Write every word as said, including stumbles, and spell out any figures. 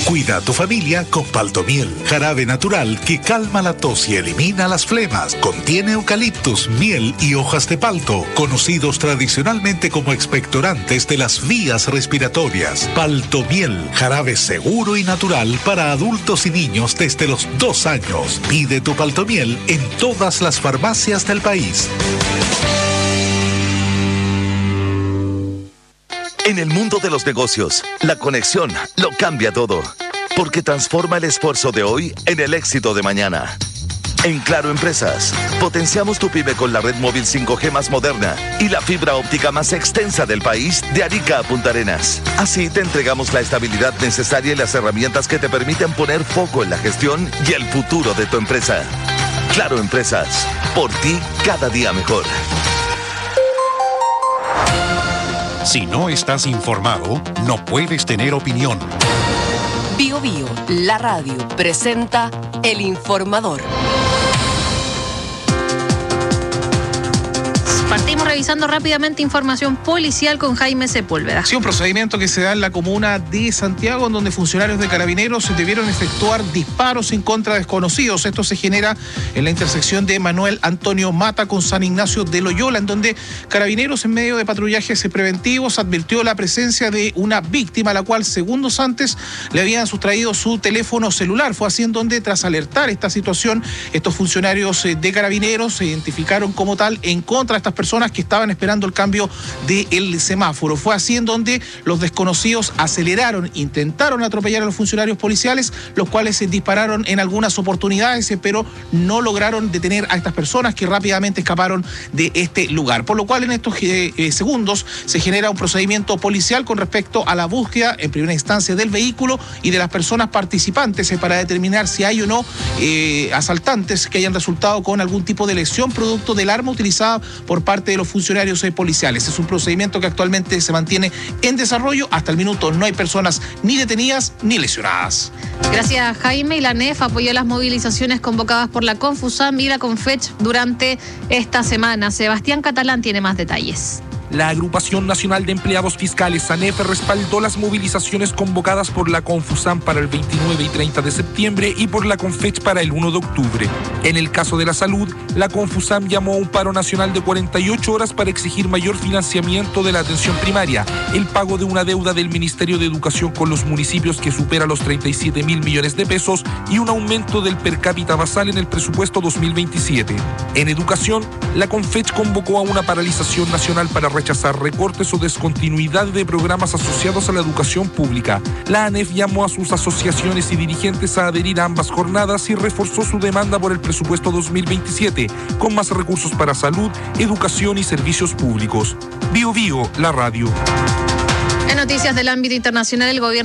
Cuida a tu familia con Paltomiel, jarabe natural que calma la tos y elimina las flemas. Contiene eucaliptus, miel y hojas de palto, conocidos tradicionalmente como expectorantes de las vías respiratorias. Paltomiel, jarabe seguro y natural para adultos y niños desde los dos años. Pide tu Paltomiel en todas las farmacias del país. En el mundo de los negocios, la conexión lo cambia todo, porque transforma el esfuerzo de hoy en el éxito de mañana. En Claro Empresas, potenciamos tu pyme con la red móvil cinco G más moderna y la fibra óptica más extensa del país de Arica a Punta Arenas. Así te entregamos la estabilidad necesaria y las herramientas que te permiten poner foco en la gestión y el futuro de tu empresa. Claro Empresas, por ti cada día mejor. Si no estás informado, no puedes tener opinión. Bio Bio, la radio, presenta El Informador. Partimos revisando rápidamente información policial con Jaime Sepúlveda. Sí, un procedimiento que se da en la comuna de Santiago, en donde funcionarios de Carabineros debieron efectuar disparos en contra de desconocidos. Esto se genera en la intersección de Manuel Antonio Mata con San Ignacio de Loyola, en donde Carabineros, en medio de patrullajes preventivos, advirtió la presencia de una víctima, a la cual segundos antes le habían sustraído su teléfono celular. Fue así en donde, tras alertar esta situación, estos funcionarios de Carabineros se identificaron como tal en contra de estas personas personas que estaban esperando el cambio del semáforo. Fue así en donde los desconocidos aceleraron, intentaron atropellar a los funcionarios policiales, los cuales se dispararon en algunas oportunidades, pero no lograron detener a estas personas, que rápidamente escaparon de este lugar. Por lo cual, en estos eh, segundos se genera un procedimiento policial con respecto a la búsqueda, en primera instancia, del vehículo y de las personas participantes, eh, para determinar si hay o no eh, asaltantes que hayan resultado con algún tipo de lesión producto del arma utilizada por parte de los funcionarios eh, policiales. Es un procedimiento que actualmente se mantiene en desarrollo. Hasta el minuto no hay personas ni detenidas ni lesionadas. Gracias, Jaime. Y la N E F apoyó las movilizaciones convocadas por la Confusam y la Confech durante esta semana. Sebastián Catalán tiene más detalles. La Agrupación Nacional de Empleados Fiscales, A N E F, respaldó las movilizaciones convocadas por la Confusam para el veintinueve y treinta de septiembre y por la Confech para el primero de octubre. En el caso de la salud, la Confusam llamó a un paro nacional de cuarenta y ocho horas para exigir mayor financiamiento de la atención primaria, el pago de una deuda del Ministerio de Educación con los municipios que supera los treinta y siete mil millones de pesos y un aumento del per cápita basal en el presupuesto dos mil veintisiete. En educación, la Confech convocó a una paralización nacional para rechazar recortes o descontinuidad de programas asociados a la educación pública. La A N E F llamó a sus asociaciones y dirigentes a adherir a ambas jornadas y reforzó su demanda por el presupuesto dos mil veintisiete, con más recursos para salud, educación y servicios públicos. Bio Bio, la radio. En noticias del ámbito internacional, el gobierno